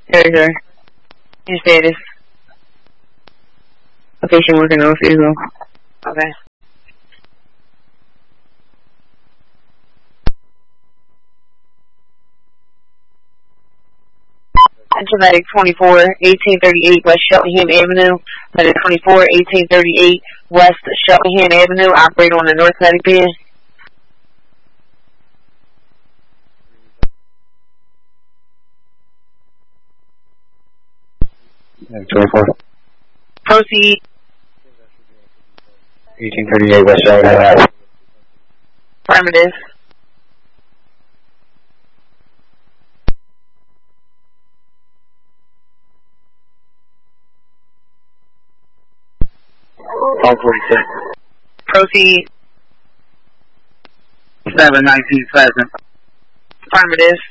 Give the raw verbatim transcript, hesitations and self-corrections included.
There, sir. Your status. Location working on Fugo. Okay. Medic twenty-four, eighteen thirty-eight West Sheltonham Avenue. Medic twenty-four, eighteen thirty-eight West Sheltonham Avenue. Operate on the north medic pier. twenty-four. Proceed. eighteen thirty-eight West Sheltonham Avenue. Affirmative. one forty-six. Proceed. seven nineteen Pleasant. Affirmative.